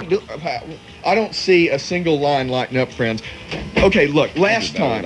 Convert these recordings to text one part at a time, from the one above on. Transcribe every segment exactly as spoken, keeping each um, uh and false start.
do, I don't see a single line lighting up, friends. Okay, look, last time,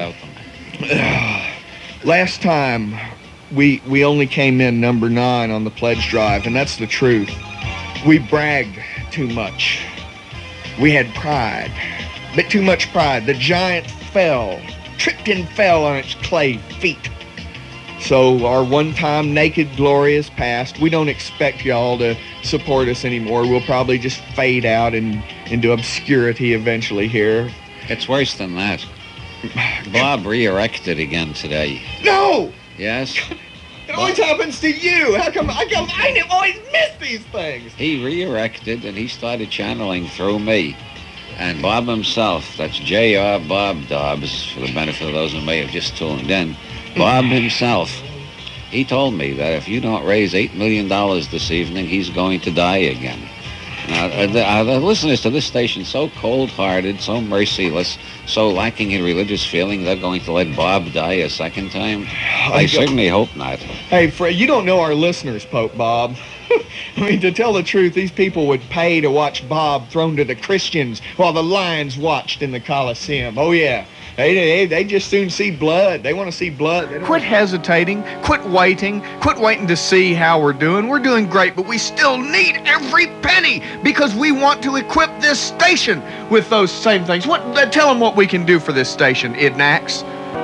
last time we we only came in number nine on the pledge drive, and that's the truth. We bragged too much. We had pride, a bit too much pride. The giant fell, tripped and fell on its clay feet. So our one-time naked glory is past. We don't expect y'all to support us anymore. We'll probably just fade out and into obscurity eventually here. It's worse than that. Bob re-erected again today. No! Yes? It always happens to you. How come I, come, I always miss these things? He re-erected and he started channeling through me. And Bob himself, that's J R Bob Dobbs, for the benefit of those who may have just tuned in, Bob himself, he told me that if you don't raise eight million dollars this evening, he's going to die again. Now, are the, are the listeners to this station so cold-hearted, so merciless, so lacking in religious feeling, they're going to let Bob die a second time? I, I certainly hope not. Hey, Fred, you don't know our listeners, Pope Bob. I mean, to tell the truth, these people would pay to watch Bob thrown to the Christians while the lions watched in the Coliseum. Oh, yeah. They, they, they just soon see blood. They want to see blood. Quit hesitating. Quit waiting. Quit waiting to see how we're doing. We're doing great, but we still need every penny because we want to equip this station with those same things. What? Tell them what we can do for this station, Idnax.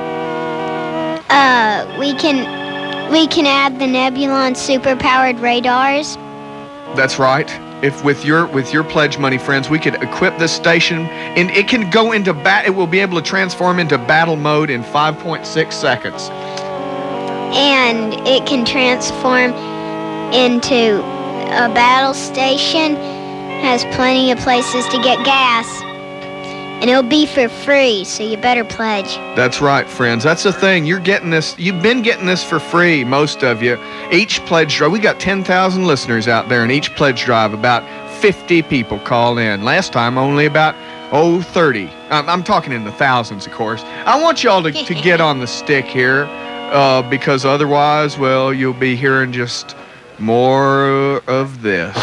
Uh, we can, we can add the Nebulon super-powered radars. That's right. If with your with your pledge money, friends, we could equip this station, and it can go into bat. It will be able to transform into battle mode in five point six seconds. And it can transform into a battle station. Has plenty of places to get gas, and it'll be for free. So you better pledge. That's right, friends. That's the thing. You're getting this. You've been getting this for free, most of you. Each pledge drive, we got ten thousand listeners out there, and each pledge drive, about fifty people call in. Last time, only about, oh, thirty. I'm, I'm talking in the thousands, of course. I want y'all to, to get on the stick here, uh, because otherwise, well, you'll be hearing just more of this.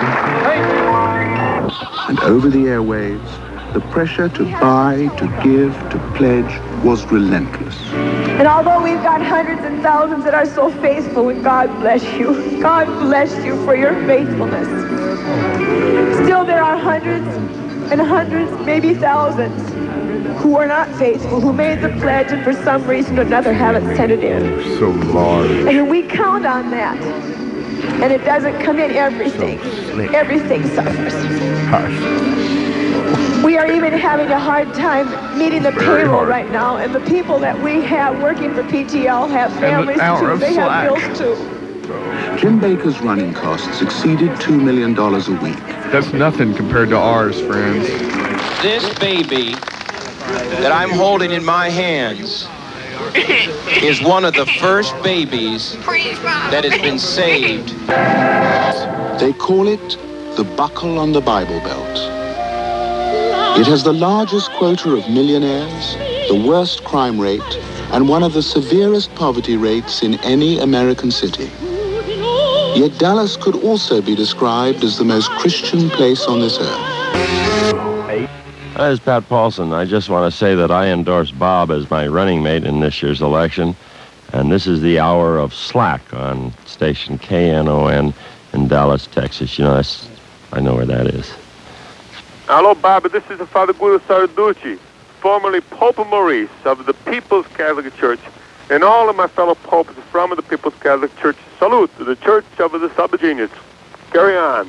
And over the airwaves, the pressure to buy, to give, to pledge was relentless. And although we've got hundreds and thousands that are so faithful, and God bless you, God bless you for your faithfulness, still there are hundreds and hundreds, maybe thousands, who are not faithful, who made the pledge and for some reason or another haven't sent it in. So large. And we count on that. And it doesn't come in everything. So everything suffers. Hush. We are even having a hard time meeting the Very payroll hard. right now, and the people that we have working for P T L have families too. They have bills too. Jim Baker's running costs exceeded two million dollars a week. That's nothing compared to ours, friends. This baby that I'm holding in my hands is one of the first babies that has been saved. They call it the buckle on the Bible Belt. It has the largest quota of millionaires, the worst crime rate, and one of the severest poverty rates in any American city. Yet Dallas could also be described as the most Christian place on this earth. Hi, this is Pat Paulson. I just want to say that I endorse Bob as my running mate in this year's election. And this is the hour of Slack on station K N O N in Dallas, Texas. You know, that's, I know where that is. Hello, Bob. This is Father Guido Sarducci, formerly Pope Maurice of the People's Catholic Church, and all of my fellow popes from the People's Catholic Church. Salute to the Church of the Subgenius. Carry on.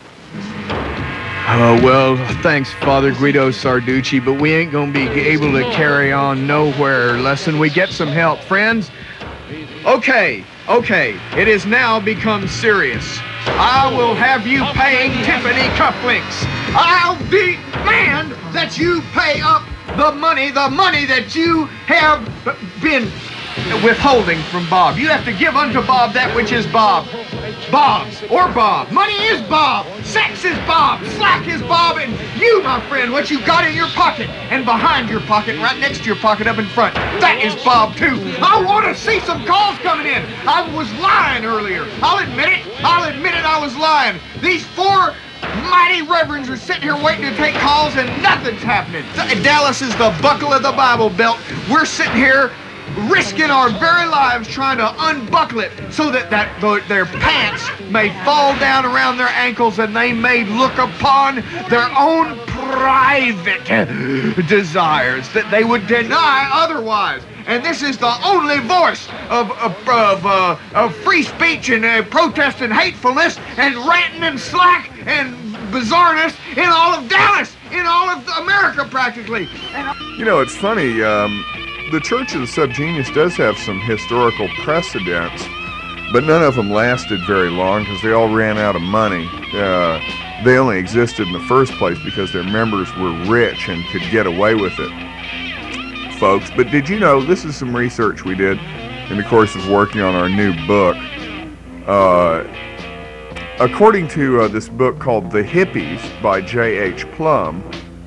Uh, well, thanks, Father Guido Sarducci, but we ain't gonna be able to carry on nowhere unless we get some help. Friends, okay, okay, it has now become serious. I will have you paying Tiffany cufflinks. I'll demand that you pay up the money, the money that you have been withholding from Bob. You have to give unto Bob that which is Bob. Bob's or Bob. Money is Bob. Sex is Bob. Slack is Bob. And you, my friend, what you got in your pocket and behind your pocket, right next to your pocket up in front, that is Bob too. I want to see some calls coming in. I was lying earlier. I'll admit it. I'll admit it. I was lying. These four mighty reverends are sitting here waiting to take calls and nothing's happening. Dallas is the buckle of the Bible Belt. We're sitting here risking our very lives trying to unbuckle it so that, that their pants may fall down around their ankles and they may look upon their own private desires that they would deny otherwise. And this is the only voice of, of, of, uh, of free speech and uh, protest and hatefulness and ranting and slack and bizarreness in all of Dallas, in all of America practically. And you know, it's funny, um, the Church of the Subgenius does have some historical precedents, but none of them lasted very long because they all ran out of money. Uh, they only existed in the first place because their members were rich and could get away with it, folks. But did you know, this is some research we did in the course of working on our new book. Uh, according to uh, this book called The Hippies by J H Plum,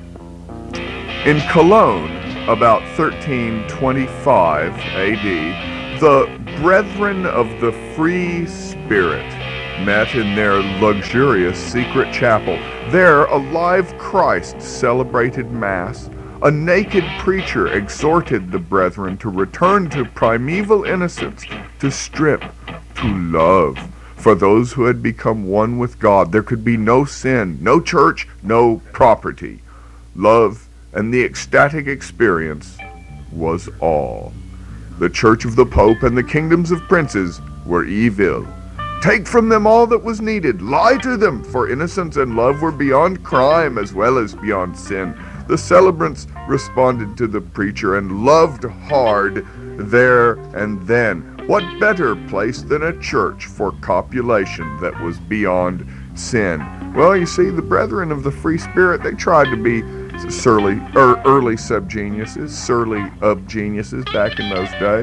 in Cologne, about thirteen twenty-five A D, the Brethren of the Free Spirit met in their luxurious secret chapel. There, a live Christ celebrated Mass. A naked preacher exhorted the brethren to return to primeval innocence, to strip, to love. For those who had become one with God, there could be no sin, no church, no property. Love and the ecstatic experience was all. The church of the Pope and the kingdoms of princes were evil. Take from them all that was needed. Lie to them, for innocence and love were beyond crime as well as beyond sin. The celebrants responded to the preacher and loved hard there and then. What better place than a church for copulation that was beyond sin? Well, you see, the Brethren of the Free Spirit, they tried to be surly, er, early subgeniuses, surly up-geniuses back in those days.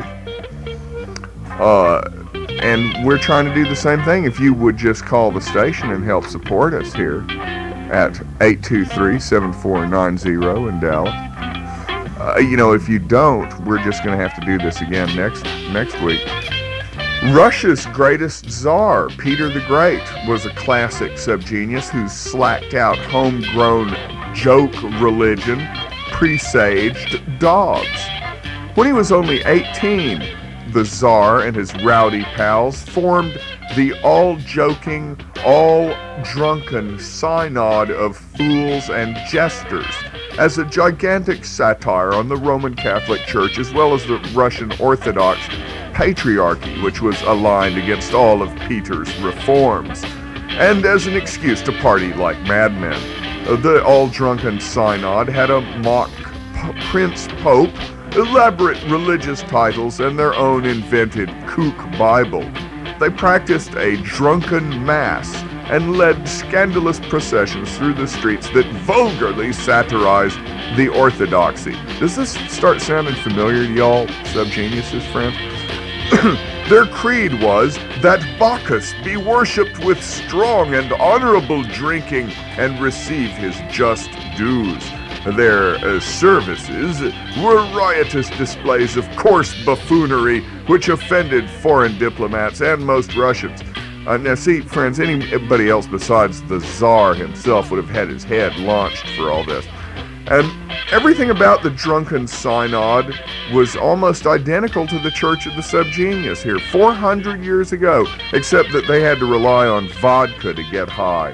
Uh, and we're trying to do the same thing. If you would just call the station and help support us here at eight two three, seven four nine zero in Dallas. Uh, you know, if you don't, we're just going to have to do this again next next week. Russia's greatest czar, Peter the Great, was a classic subgenius whose slacked-out, homegrown joke religion presaged dogs. When he was only eighteen, the Tsar and his rowdy pals formed the all-joking, all-drunken synod of fools and jesters as a gigantic satire on the Roman Catholic Church as well as the Russian Orthodox Patriarchy, which was aligned against all of Peter's reforms, and as an excuse to party like madmen. The all-drunken synod had a mock p- Prince Pope, elaborate religious titles, and their own invented kook Bible. They practiced a drunken mass and led scandalous processions through the streets that vulgarly satirized the orthodoxy. Does this start sounding familiar to y'all, subgeniuses, friends? Their creed was that Bacchus be worshipped with strong and honorable drinking and receive his just dues. Their uh, services were riotous displays of coarse buffoonery which offended foreign diplomats and most Russians. Uh, now see, friends, anybody else besides the Tsar himself would have had his head launched for all this. And everything about the drunken synod was almost identical to the Church of the Subgenius here, four hundred years ago, except that they had to rely on vodka to get high.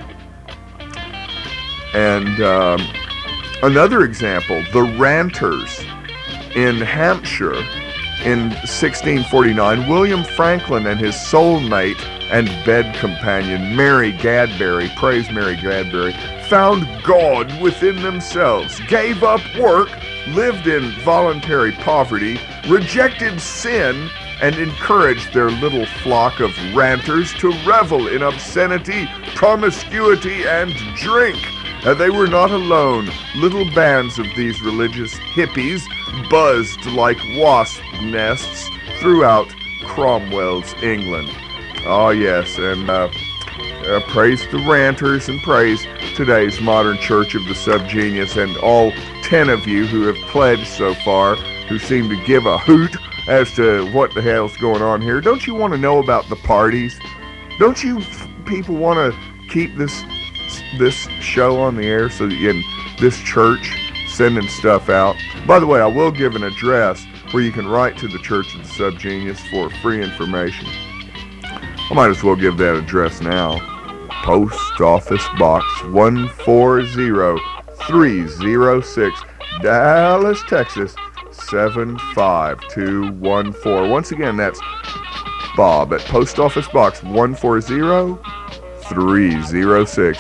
And um, another example, the Ranters in Hampshire in sixteen forty-nine, William Franklin and his soulmate and bed companion, Mary Gadbury, praise Mary Gadbury, found God within themselves, gave up work, lived in voluntary poverty, rejected sin, and encouraged their little flock of ranters to revel in obscenity, promiscuity, and drink. And they were not alone. Little bands of these religious hippies buzzed like wasp nests throughout Cromwell's England. Oh yes, and uh, uh, praise the ranters and praise today's modern Church of the Subgenius and all ten of you who have pledged so far, who seem to give a hoot as to what the hell's going on here. Don't you want to know about the parties? Don't you f- people want to keep this this show on the air so that you can, this church sending stuff out. By the way, I will give an address where you can write to the Church of the Subgenius for free information. I might as well give that address now. Post Office Box one four zero three zero six, Dallas, Texas seven five two one four. Once again, that's Bob at Post Office Box one four zero three zero six,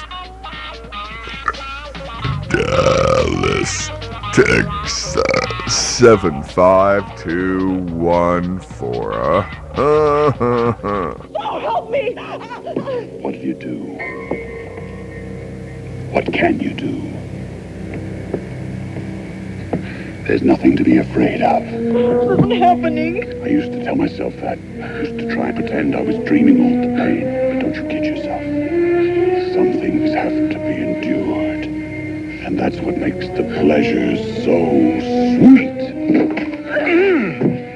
Dallas, Texas seven five two one four. Uh, No, help me! What do you do? What can you do? There's nothing to be afraid of. This isn't happening. I used to tell myself that. I used to try and pretend I was dreaming all the pain. But don't you kid yourself. Some things have to be endured. And that's what makes the pleasure so sweet.